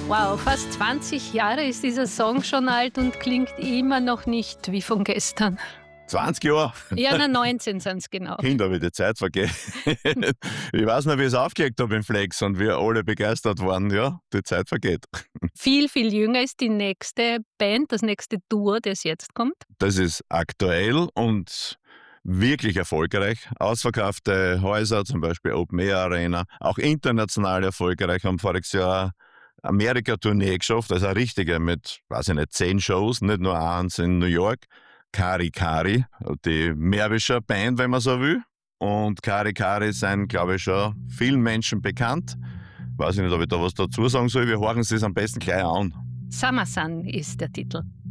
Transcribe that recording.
Wow, fast 20 Jahre ist dieser Song schon alt und klingt immer noch nicht wie von gestern. 20 Jahre. Ja, 19 sind es genau. Kinder, wie die Zeit vergeht. Ich weiß noch, wie ich es aufgelegt habe im Flex und wir alle begeistert waren. Ja, die Zeit vergeht. Viel, viel jünger ist die nächste Band, das nächste Duo, das jetzt kommt. Das ist aktuell und wirklich erfolgreich. Ausverkaufte Häuser, zum Beispiel Open Air Arena, auch international erfolgreich, haben voriges Jahr Amerika-Tournee geschafft, also eine richtige mit, weiß ich nicht, 10 Shows, nicht nur eins in New York. Kari Kari, die Mährischer Band, wenn man so will. Und Kari Kari sind, glaube ich, schon vielen Menschen bekannt. Weiß ich nicht, ob ich da was dazu sagen soll. Wir hören es am besten gleich an. Summer Sun ist der Titel.